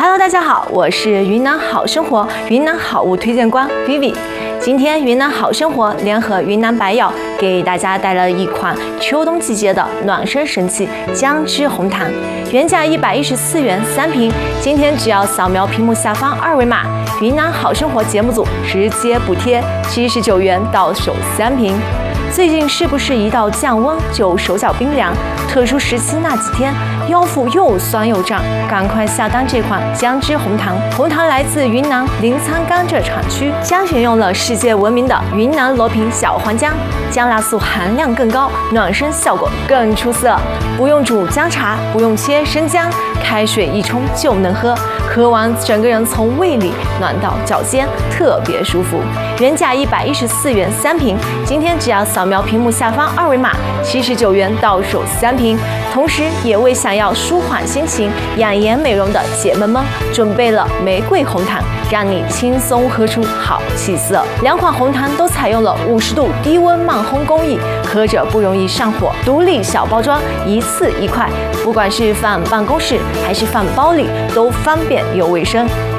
Hello， 大家好，我是云南好生活云南好物推荐官 Vivi。今天云南好生活联合云南白药给大家带来了一款秋冬季节的暖身神器姜汁红糖，原价114元3瓶，今天只要扫描屏幕下方2维码，云南好生活节目组直接补贴79元到手3瓶。最近是不是一到降温就手脚冰凉？特殊时期那几天腰腹又酸又胀，赶快下单这款姜汁红糖。红糖来自云南临沧甘蔗产区，将选用了世界闻名的云南罗平小黄姜，姜辣素含量更高，暖身效果更出色。不用煮姜茶，不用切生姜，开水一冲就能喝，喝完整个人从胃里暖到脚尖，特别舒服。原价114元3瓶，今天只要扫描屏幕下方2维码，79元到手3瓶。同时也为想要舒缓心情、养颜美容的姐妹们准备了玫瑰红糖，让你轻松喝出好气色。两款红糖都采用了50度低温慢烘工艺，喝着不容易上火。独立小包装，一次一块，不管是放办公室还是放包里，都方便又卫生。